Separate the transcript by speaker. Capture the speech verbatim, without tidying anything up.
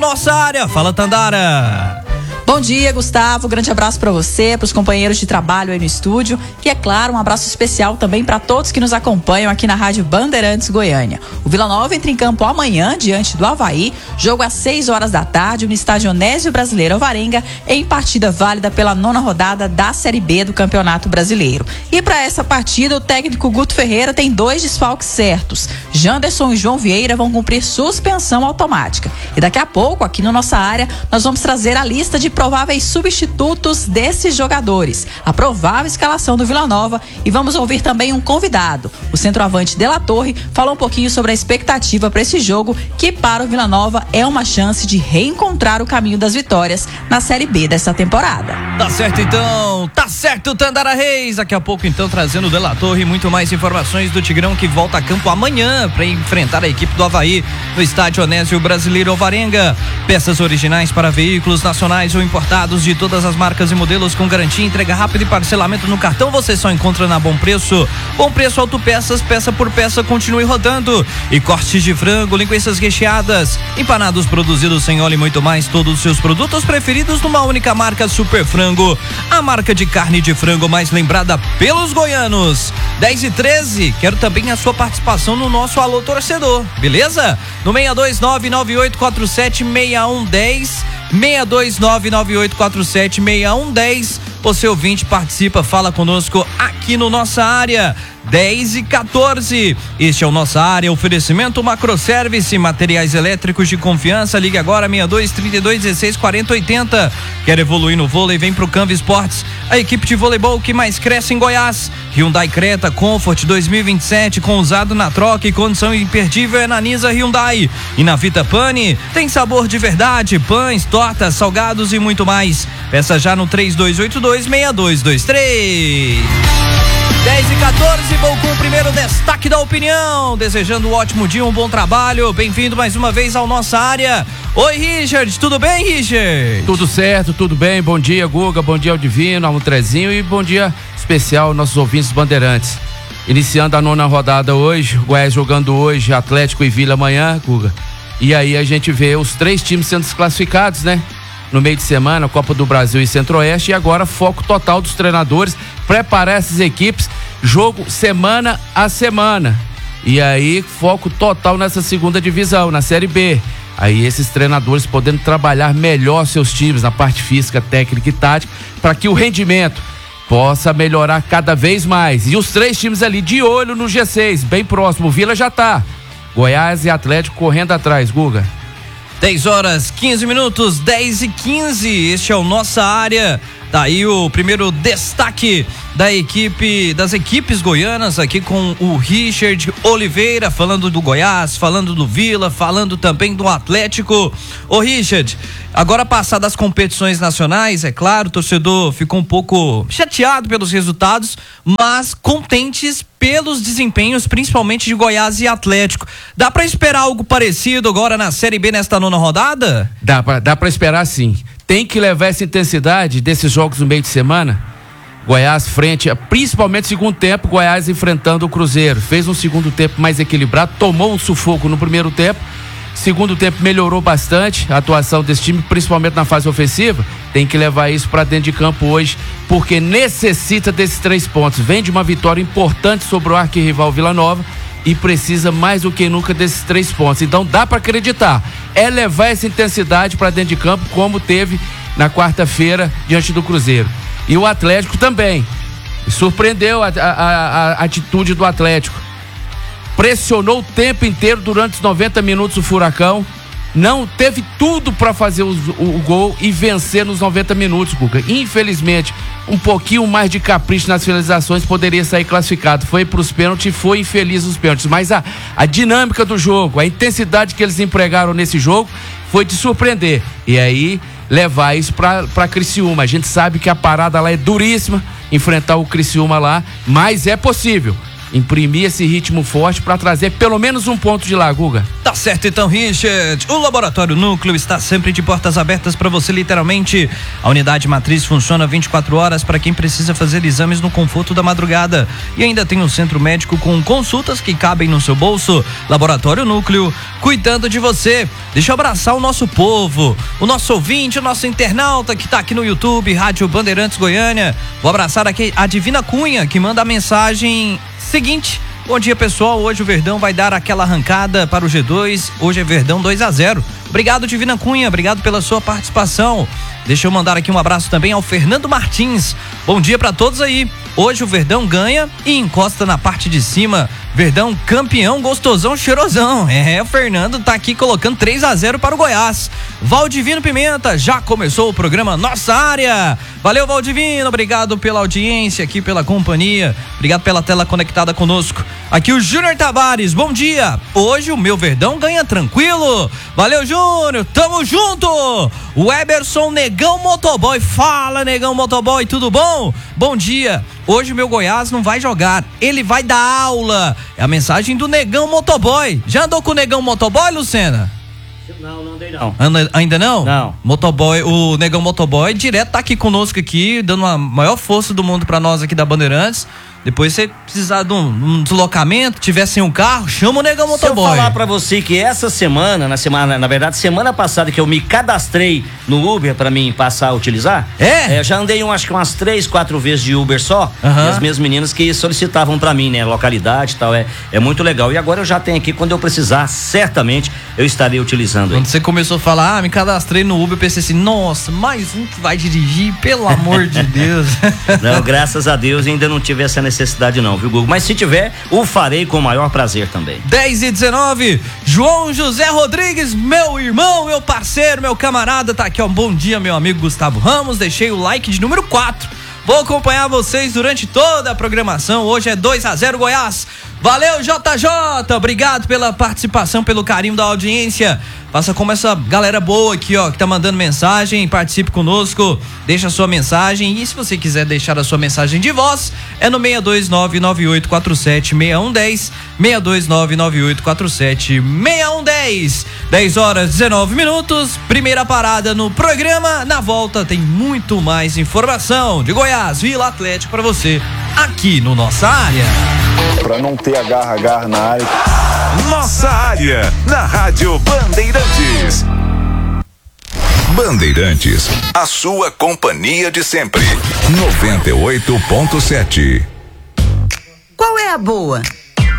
Speaker 1: Nossa área, fala Tandara.
Speaker 2: Bom dia, Gustavo, grande abraço para você, para os companheiros de trabalho aí no estúdio e, é claro, um abraço especial também para todos que nos acompanham aqui na Rádio Bandeirantes Goiânia. O Vila Nova entra em campo amanhã diante do Avaí, jogo às seis horas da tarde no estádio Onésio Brasileiro Alvarenga, em partida válida pela nona rodada da Série B do Campeonato Brasileiro. E para essa partida, o técnico Guto Ferreira tem dois desfalques certos. Janderson e João Vieira vão cumprir suspensão automática. E daqui a pouco, aqui na nossa área, nós vamos trazer a lista de prováveis substitutos desses jogadores, a provável escalação do Vila Nova, e vamos ouvir também um convidado. O centroavante De La Torre falou um pouquinho sobre a expectativa para esse jogo, que para o Vila Nova é uma chance de reencontrar o caminho das vitórias na Série B dessa temporada.
Speaker 1: Tá certo então, tá certo Tandara Reis, daqui a pouco então trazendo o De La Torre e muito mais informações do Tigrão, que volta a campo amanhã para enfrentar a equipe do Avaí no estádio Onésio Brasileiro Alvarenga. Peças originais para veículos nacionais ou importados de todas as marcas e modelos com garantia, entrega rápida e parcelamento no cartão, você só encontra na Bom Preço. Bom Preço Autopeças, peça por peça, continue rodando. E cortes de frango, linguiças recheadas, empanados produzidos sem óleo e muito mais, todos os seus produtos preferidos numa única marca, Super Frango, a marca de carne de frango mais lembrada pelos goianos. dez e treze, quero também a sua participação no nosso Alô Torcedor, beleza? No seis dois nove nove oito quatro sete seis um um zero, seis dois nove nove oito quatro sete seis um um zero. Você ouvinte participa, fala conosco aqui no Nossa Área. dez e quatorze, este é o Nossa Área, oferecimento Macroservice, materiais elétricos de confiança. Ligue agora seis dois, trinta e dois, dezesseis, quarenta, oitenta. Quer evoluir no vôlei? Vem pro Canva Esportes, a equipe de voleibol que mais cresce em Goiás. Hyundai Creta Comfort dois mil e vinte e sete, com usado na troca e condição imperdível é na Nisa Hyundai. E na Vita Pane tem sabor de verdade, pães, tortas, salgados e muito mais. Peça já no três dois oito dois, seis dois dois três. dez e quatorze, vou com o primeiro destaque da opinião, desejando um ótimo dia, um bom trabalho. Bem-vindo mais uma vez ao Nossa Área. Oi, Richard, tudo bem, Richard?
Speaker 3: Tudo certo, tudo bem, bom dia, Guga, bom dia ao Divino, ao Trezinho e bom dia especial aos nossos ouvintes bandeirantes. Iniciando a nona rodada hoje, o Goiás jogando hoje, Atlético e Vila amanhã, Guga. E aí a gente vê os três times sendo desclassificados, né? No meio de semana, Copa do Brasil e Centro-Oeste, e agora foco total dos treinadores, preparar essas equipes, jogo semana a semana. E aí, foco total nessa segunda divisão, na Série B. Aí esses treinadores podendo trabalhar melhor seus times na parte física, técnica e tática, para que o rendimento possa melhorar cada vez mais. E os três times ali de olho no G seis, bem próximo, o Vila já tá. Goiás e Atlético correndo atrás, Guga.
Speaker 1: dez horas, quinze minutos, dez e quinze, este é o Nossa Área. Tá aí o primeiro destaque da equipe, das equipes goianas, aqui com o Richard Oliveira, falando do Goiás, falando do Vila, falando também do Atlético. Ô Richard, agora passadas as competições nacionais, é claro, o torcedor ficou um pouco chateado pelos resultados, mas contentes pelos desempenhos, principalmente de Goiás e Atlético. Dá pra esperar algo parecido agora na Série B nesta nona rodada?
Speaker 3: Dá pra, dá pra esperar sim. Tem que levar essa intensidade desses jogos no meio de semana. Goiás frente, a, principalmente segundo tempo, Goiás enfrentando o Cruzeiro. Fez um segundo tempo mais equilibrado, tomou um sufoco no primeiro tempo. Segundo tempo melhorou bastante a atuação desse time, principalmente na fase ofensiva. Tem que levar isso para dentro de campo hoje, porque necessita desses três pontos. Vem de uma vitória importante sobre o arquirrival Vila Nova e precisa mais do que nunca desses três pontos. Então dá para acreditar, é levar essa intensidade para dentro de campo, como teve na quarta-feira diante do Cruzeiro. E o Atlético também surpreendeu a, a, a, a atitude do Atlético, pressionou o tempo inteiro durante os noventa minutos o Furacão, não teve tudo para fazer o, o, o gol e vencer nos noventa minutos, Guga. Infelizmente, um pouquinho mais de capricho nas finalizações poderia sair classificado. Foi para os pênaltis e foi infeliz nos pênaltis. Mas a, a dinâmica do jogo, a intensidade que eles empregaram nesse jogo foi de surpreender. E aí, levar isso para Criciúma. A gente sabe que a parada lá é duríssima, enfrentar o Criciúma lá, mas é possível. imprimir esse ritmo forte para trazer pelo menos um ponto de lá, Guga.
Speaker 1: Tá certo então, Richard. O Laboratório Núcleo está sempre de portas abertas para você, literalmente. A unidade matriz funciona vinte e quatro horas para quem precisa fazer exames no conforto da madrugada. E ainda tem um centro médico com consultas que cabem no seu bolso. Laboratório Núcleo, cuidando de você. Deixa eu abraçar o nosso povo, o nosso ouvinte, o nosso internauta que tá aqui no YouTube, Rádio Bandeirantes Goiânia. Vou abraçar aqui a Divina Cunha, que manda a mensagem seguinte: bom dia, pessoal, hoje o Verdão vai dar aquela arrancada para o G dois, hoje é Verdão dois a zero. Obrigado, Divina Cunha, obrigado pela sua participação. Deixa eu mandar aqui um abraço também ao Fernando Martins. Bom dia para todos aí. Hoje o Verdão ganha e encosta na parte de cima. Verdão campeão, gostosão, cheirosão. É, o Fernando tá aqui colocando três a zero para o Goiás. Valdivino Pimenta, já começou o programa Nossa Área. Valeu, Valdivino, obrigado pela audiência aqui, pela companhia. Obrigado pela tela conectada conosco. Aqui o Júnior Tavares, bom dia. Hoje o meu Verdão ganha tranquilo. Valeu, Júnior, tamo junto. O Eberson Negão Motoboy, fala, Negão Motoboy, tudo bom? Bom dia. Hoje o meu Goiás não vai jogar, ele vai dar aula. É a mensagem do Negão Motoboy. Já andou com o Negão Motoboy, Lucena?
Speaker 4: Não, não andei não.
Speaker 1: Anda, ainda não?
Speaker 4: Não.
Speaker 1: Motoboy, o Negão Motoboy direto tá aqui conosco aqui, dando a maior força do mundo pra nós aqui da Bandeirantes. Depois você precisar de um, um deslocamento, tiver sem um carro, chama o Negão Motoboy.
Speaker 4: Se eu falar pra você que essa semana, na semana, na verdade, semana passada que eu me cadastrei no Uber pra mim passar a utilizar.
Speaker 1: É?
Speaker 4: é eu já andei um, acho que umas três, quatro vezes de Uber só.
Speaker 1: Uhum.
Speaker 4: E as minhas meninas que solicitavam pra mim, né? Localidade e tal, é, é muito legal. E agora eu já tenho aqui, quando eu precisar, certamente eu estarei utilizando.
Speaker 1: Quando
Speaker 4: aí.
Speaker 1: você começou a falar, ah, me cadastrei no Uber, eu pensei assim, nossa, mais um que vai dirigir, pelo amor de Deus.
Speaker 4: Não, graças a Deus ainda não tive essa necessidade não, viu, Google? Mas se tiver, o farei com o maior prazer também.
Speaker 1: dez e dezenove, João José Rodrigues, meu irmão, meu parceiro, meu camarada, tá aqui, ó. Bom dia, meu amigo Gustavo Ramos. Deixei o like de número quatro. Vou acompanhar vocês durante toda a programação. Hoje é dois a zero Goiás. Valeu, J J. Obrigado pela participação, pelo carinho da audiência. Faça como essa galera boa aqui, ó, que tá mandando mensagem. Participe conosco, deixa a sua mensagem. E se você quiser deixar a sua mensagem de voz, é no seis dois nove nove oito quatro sete seis um um zero. seis dois nove nove oito quatro sete seis um um zero. dez horas e dezenove minutos. Primeira parada no programa. Na volta tem muito mais informação de Goiás, Vila Atlético pra você aqui no Nossa Área.
Speaker 5: Pra não ter agarra-agarra na área.
Speaker 6: Nossa Área, na Rádio Bandeirantes. Bandeirantes, a sua companhia de sempre. noventa e oito ponto sete.
Speaker 7: Qual é a boa?